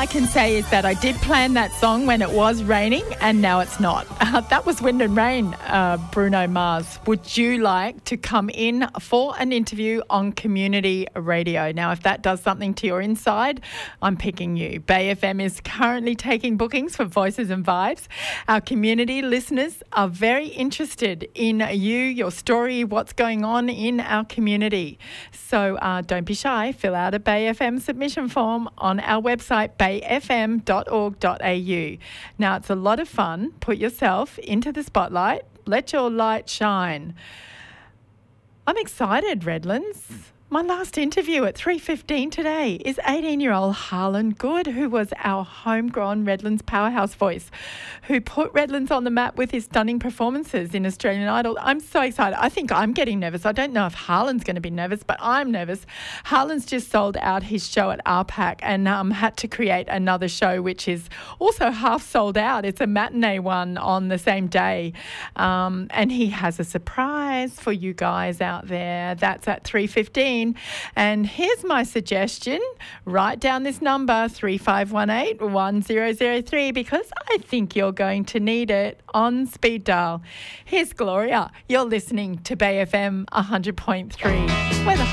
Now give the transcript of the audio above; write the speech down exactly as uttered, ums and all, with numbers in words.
I can say is that I did plan that song when it was raining and now it's not. Uh, that was Wind and Rain, uh, Bruno Mars. Would you like to come in for an interview on Community Radio? Now, if that does something to your inside, I'm picking you. Bay F M is currently taking bookings for Voices and Vibes. Our community listeners are very interested in you, your story, what's going on in our community. So uh, don't be shy. Fill out a Bay F M submission form on our website, bay f m dot org dot a u. Now, it's a lot of fun. Put yourself into the spotlight. Let your light shine. I'm excited, Redlands. My last interview at three fifteen today is eighteen-year-old Harlan Good, who was our homegrown Redlands powerhouse voice, who put Redlands on the map with his stunning performances in Australian Idol. I'm so excited. I think I'm getting nervous. I don't know if Harlan's going to be nervous, but I'm nervous. Harlan's just sold out his show at R PAC and um, had to create another show, which is also half sold out. It's a matinee one on the same day. Um, and he has a surprise for you guys out there. That's at three fifteen. And here's my suggestion. Write down this number, three five one eight, one zero zero three, because I think you're going to need it on speed dial. Here's Gloria. You're listening to Bay F M one hundred point three. Where the